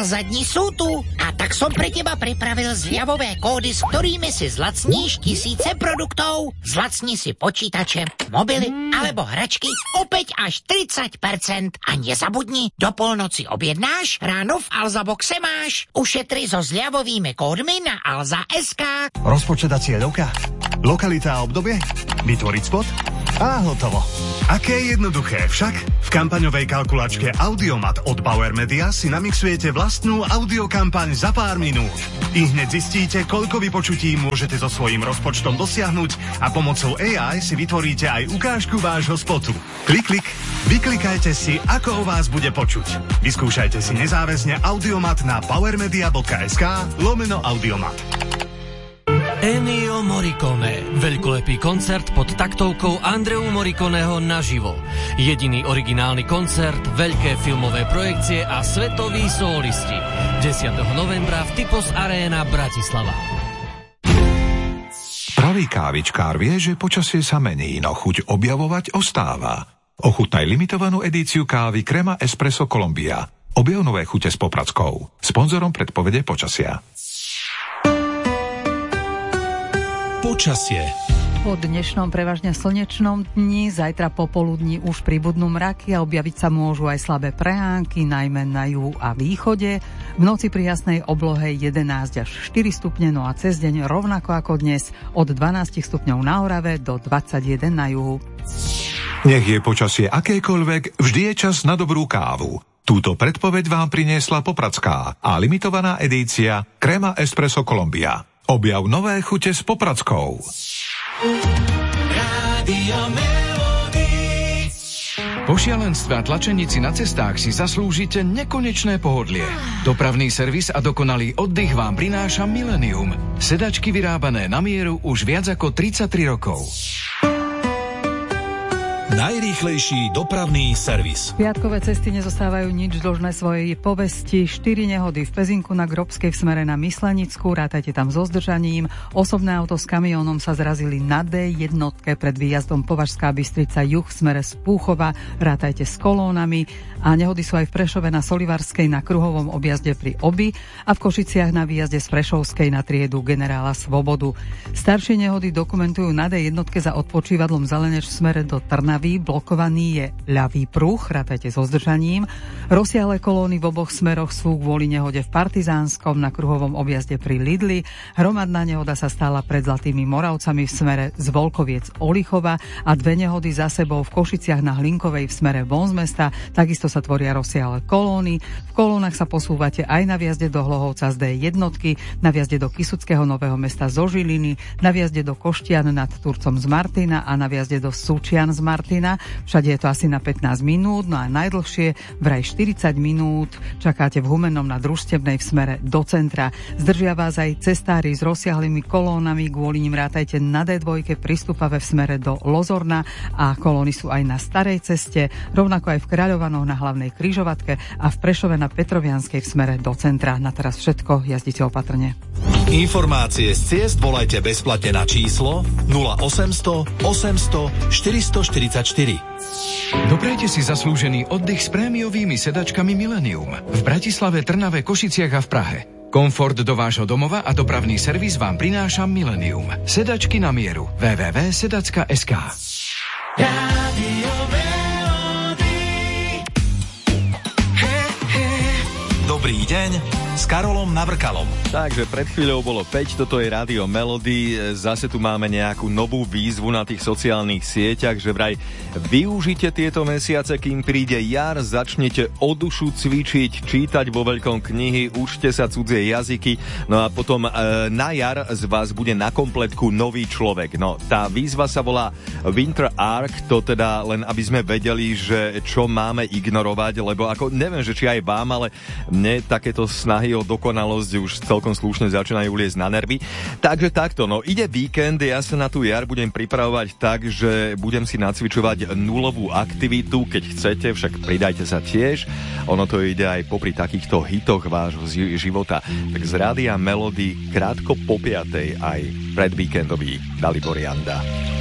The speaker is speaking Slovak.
Alza dni sú tu a tak som pre teba pripravil zľavové kódy, s ktorými si zlacníš tisíce produktov. Zlacni si počítače, mobily alebo hračky opäť až 30%. A nezabudni, do polnoci objednáš, ráno v Alza boxe máš. Ušetri so zľavovými kódmi na Alza.sk. Rozpočet a cieľovka? Lokalita a obdobie? Vytvoriť spot? A hotovo. Aké jednoduché však? V kampaňovej kalkulačke Audiomat od Bauer Media si namixujete vlastnú audiokampaň za pár minút. I hneď zistíte, koľko vypočutí môžete so svojím rozpočtom dosiahnuť a pomocou AI si vytvoríte aj ukážku vášho spotu. Klik, vyklikajte si, ako o vás bude počuť. Vyskúšajte si nezáväzne Audiomat na powermedia.sk/Audiomat. Ennio Morricone. Veľkolepý koncert pod taktovkou Andreu Morriconeho naživo. Jediný originálny koncert, veľké filmové projekcie a svetoví solisti. 10. novembra v Typos Arena Bratislava. Pravý kávičkár vie, že počasie sa mení, no chuť objavovať ostáva. Ochutnaj limitovanú edíciu kávy Crema Espresso Colombia. Objav nové chute s Popradskou. Sponzorom predpovede počasia. Počasie. Po dnešnom prevažne slnečnom dni, zajtra popoludní už pribudnú mraky a objaviť sa môžu aj slabé prehánky, najmä na juhu a východe. V noci pri jasnej oblohe 11 až 4 stupne, no a cez deň rovnako ako dnes od 12 stupňov na Orave do 21 na juhu. Nech je počasie akékoľvek, vždy je čas na dobrú kávu. Túto predpoveď vám priniesla Popradská a limitovaná edícia Crema Espresso Colombia. Objav nové chute s Popradskou. Po šialenstve a tlačenici na cestách si zaslúžite nekonečné pohodlie. Dopravný servis a dokonalý oddych vám prináša Millennium. Sedačky vyrábané na mieru už viac ako 33 rokov. Najrýchlejší dopravný servis. Piatkové cesty nezostávajú nič dlžné svojej povesti. 4 nehody v Pezinku na Grobskej v smere na Myslenickú, rátajte tam so zdržaním. Osobné auto s kamiónom sa zrazili na D1 pred výjazdom Považská Bystrica juh v smere z Púchova, rátajte s kolónami. A nehody sú aj v Prešove na Solivarskej na kruhovom objazde pri Obi a v Košiciach na výjazde z Prešovskej na triedu Generála Svobodu. Staršie nehody dokumentujú na D1 za odpočívadlom Zeleneč v smere do Trnavy. Blokovaný je ľavý pruh, rátajte so zdržaním. Rozsiahle kolóny v oboch smeroch sú kvôli nehode v Partizánskom na kruhovom objazde pri Lidli. Hromadná nehoda sa stala pred Zlatými Moravcami v smere z Volkoviec Olichova a 2 nehody za sebou v Košiciach na Hlinkovej v smere von z mesta. Takisto sa tvoria rozsiahle kolóny. V kolónach sa posúvate aj na viazde do Hlohovca z D1, na viazde do Kysuckého Nového Mesta zo Žiliny, na viazde do Koštian nad Turcom z Martina a na viazde do Súčian z Martina. Všade je to asi na 15 minút, no a najdlhšie vraj 40 minút čakáte v Humennom na Družstevnej v smere do centra. Zdržia vás aj cestári s rozsiahlými kolónami, kvôli nim rátajte na D2 prístupave v smere do Lozorna a kolóny sú aj na Starej ceste, rovnako aj v Kráľovanoch na hlavnej križovatke a v Prešove na Petrovianskej v smere do centra. Na teraz všetko, jazdite opatrne. Informácie z ciest volajte bezplatne na číslo 0800 800 444. Doprajte si zaslúžený oddych s prémiovými sedačkami Millennium v Bratislave, Trnave, Košiciach a v Prahe. Komfort do vášho domova a dopravný servis vám prináša Millennium. Sedačky na mieru. www.sedacka.sk. Dobrý deň s Karolom Navrkalom. Takže pred chvíľou bolo 5, toto je Rádio Melody. Zase tu máme nejakú novú výzvu na tých sociálnych sieťach, že vraj využite tieto mesiace, kým príde jar, začnete o dušu cvičiť, čítať vo veľkom knihy, učte sa cudzie jazyky, no a potom na jar z vás bude na kompletku nový človek. No, tá výzva sa volá Winter Arc, to teda len aby sme vedeli, že čo máme ignorovať, lebo ako neviem, že či aj vám, ale mne takéto snahy o dokonalosť už celkom slušne začínajú liesť na nervy. Takže takto, no ide víkend, ja sa na tú jar budem pripravovať tak, že budem si nacvičovať nulovú aktivitu, keď chcete, však pridajte sa tiež. Ono to ide aj popri takýchto hitoch vášho života. Tak z Rádia Melody krátko po 5:00 aj predvíkendový Dalibor Janda.